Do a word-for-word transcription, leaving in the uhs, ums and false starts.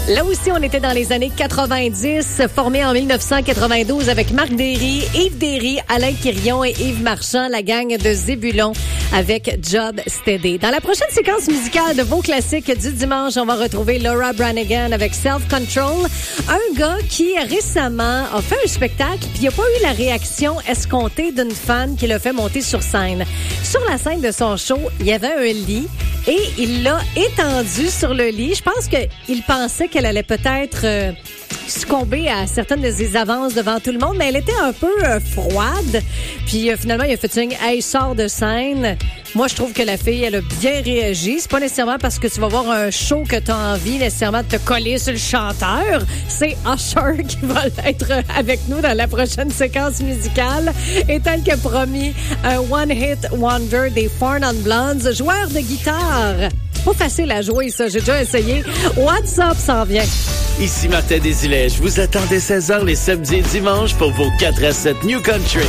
Là aussi, on était dans les années quatre-vingt-dix, formé en dix-neuf cent quatre-vingt-douze avec Marc Derry, Yves Derry, Alain Quirion et Yves Marchand, la gang de Zébulon avec Job Steady. Dans la prochaine séquence musicale de vos classiques du dimanche, on va retrouver Laura Branigan avec Self Control, un gars qui récemment a fait un spectacle puis il n'a pas eu la réaction escomptée d'une fan qui l'a fait monter sur scène. Sur la scène de son show, il y avait un lit et il l'a étendu sur le lit. Je pense qu'il pensait qu'elle allait peut-être euh, succomber à certaines de ses avances devant tout le monde, mais elle était un peu euh, froide. Puis euh, finalement, il a fait signe, hey, sors de scène. Moi, je trouve que la fille, elle a bien réagi. C'est pas nécessairement parce que tu vas voir un show que tu as envie nécessairement de te coller sur le chanteur. C'est Usher qui va être avec nous dans la prochaine séquence musicale. Et tel que promis, un one-hit wonder des Four Non Blondes, joueur de guitare. Pas facile à jouer, ça. J'ai déjà essayé. What's Up s'en vient. Ici Martin Desilets. Je vous attends dès seize heures les samedis et dimanches pour vos quatre à sept New Country.